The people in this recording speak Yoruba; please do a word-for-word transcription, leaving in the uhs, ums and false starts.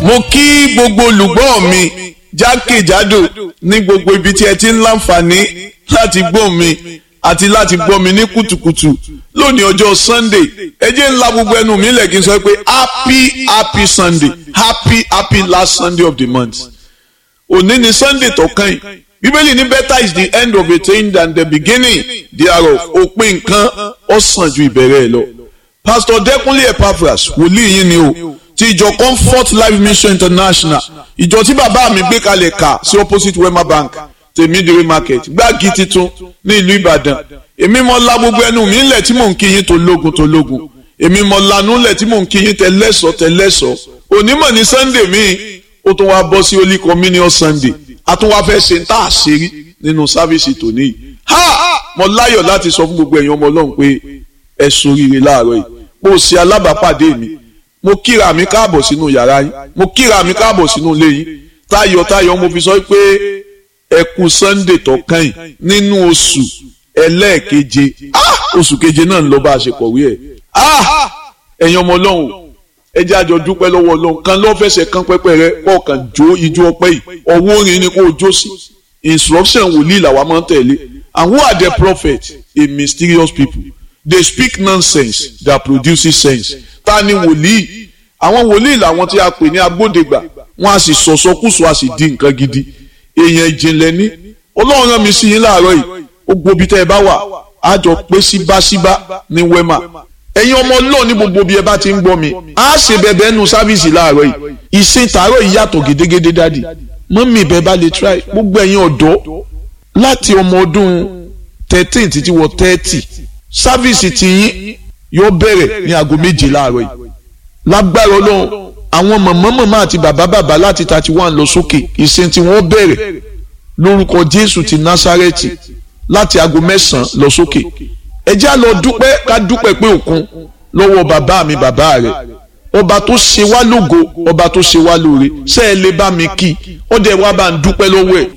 mo kí gbogbo olùgbọ́ mi jákèjádò ní gbogbo ibi tí ẹ ti ń láǹfààní láti gbọ́ mi àti láti gbọ́ mi ní kùtùkùtù lónìí ọjọ́ Sunday ẹ jẹ́ ńlá gbogbo ẹnu mi lẹ̀ kí n sọ pé happy happy Sunday happy happy last Sunday of the month òní ni Sunday tó kàn yìí bíbélì ní better is the end of a thing than the beginning thereof òpin nǹkan ó sàn ju ìbẹ̀rẹ̀ ẹ̀ lọ. Pastor Dẹ́kunlé Epaphras wòlíì yín ni o ti ìjọ Comfort Life Mission International ìjọ tí bàbá mi gbé kalẹ̀ kà sí opposite Wema Bank tèmídìrí market gbági titun ní ìlú Ìbàdàn. èmi mọ la gbogbo ẹnu mi ńlẹ̀ tí mò ń kí yín tó lógun tó lógun èmi mọ lanú ńlẹ̀ tí mò ń kí yín tẹ́lẹ̀sọ̀ tẹ́lẹ̀sọ̀ onímọ̀ ní Sunday míì ó tún wá bọ́ sí Holy Communion Sunday a tún wá fẹ́ ṣe ń tà àṣírí nínú sáfíìsì tòní yìí ha mo láyọ̀ láti sọ fún gbogbo ẹ̀yin ọmọ Ọlọ́run pé ẹ ṣoríire láàárọ̀ yìí mo ṣe alábàápàdé mi mo kíra mi káàbọ̀ sínú yàrá yín mo kíra mi káàbọ̀ sínú ilé yín tayọ̀tayọ̀ mo fi sọ pé ẹ kú Sunday tó kàn yìí nínú oṣù ẹlẹ́ẹ̀keje oṣù keje náà ń lọ bá a ṣe kọ̀wé ẹ̀ ẹ̀yin ọmọ Ọlọ́run ẹ jẹ́ àjọ dúpẹ́ lọ́wọ́ Ọlọ́run kan lọ́ fẹsẹ̀ kan pẹ́pẹ́ rẹ kọ̀ọ̀kan jó ijó ọpẹ́ yìí ọwọ́ orin ni kò jó sí instruction wòlíì làwa máa ń tẹ̀lé and who are the prophets? A mysterious people. They speak nonsense that produces sense. Ta ni wòlíì? Àwọn wòlíì làwọn tí a pè ní agbódegbà wọn a sì sọ̀sọ́kùsọ a sì di nǹkan gidi èèyàn ìjìnlẹ̀ ní Ọlọ́run rán mi sí yín láàárọ̀ yìí ó gbobi tẹ́ ẹ bá wà á jọ pé síbáṣíbá ní Wema ẹ̀yin ọmọ Ọlọ́run ní gbogbo bí ẹ bá ti ń gbọ́ mi á ṣe bẹ̀bẹ̀ nu sáfíìsì láàárọ̀ yìí ìsìn tààrọ̀ yìí yàtọ̀ gédégédé dádì mọ́mí ìbẹ̀ bá lè try gbogbo ẹ̀yin ọ̀dọ́ láti ọmọ ọdún thirteen títí wọ thirty sáfíìsì tiyín yóò bẹ̀rẹ̀ ní aago méje láàárọ̀ yìí lágbára Ọlọ́run àwọn màmá màmá àti bàbá bàbá láti thirty one lọ sókè ìsìn tí wọ́n bẹ̀rẹ̀ lórúkọ Jésù ti Násárẹ́tì láti aago mẹ́sàn-án lọ sókè ẹ jẹ́ á lọ dúpẹ́ ká dúpẹ́ pé òkun lọ́wọ́ bàbá mi bàbá rẹ̀ ọba tó ṣe wá lógo ọba tó ṣe wá lóore ṣé ẹ lè bá mi kí ó dẹ̀ wá bá ń dúpẹ́ lọ́wọ́ ẹ̀